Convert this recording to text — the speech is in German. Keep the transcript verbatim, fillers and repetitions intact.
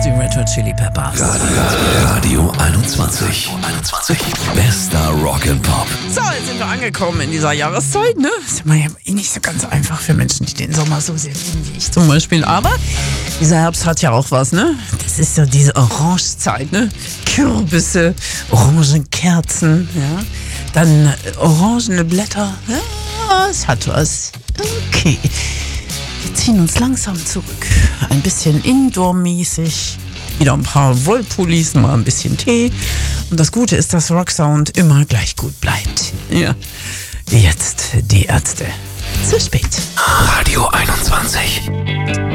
die Red Hot Chili Peppers. Radio einundzwanzig. einundzwanzig. Bester Rock and Pop. So, jetzt sind wir angekommen in dieser Jahreszeit, ne? Ist immer ja eh nicht so ganz einfach für Menschen, die den Sommer so sehr lieben wie ich zum Beispiel. Aber dieser Herbst hat ja auch was, ne? Das ist so diese Orangezeit, ne? Kürbisse, Orangenkerzen, ja? Dann äh, orangene Blätter. Ja, es hat was. Okay. Wir ziehen uns langsam zurück. Ein bisschen Indoor-mäßig. Wieder ein paar Wollpullis, mal ein bisschen Tee. Und das Gute ist, dass Rocksound immer gleich gut bleibt. Ja. Jetzt die Ärzte. Zu spät. Radio einundzwanzig.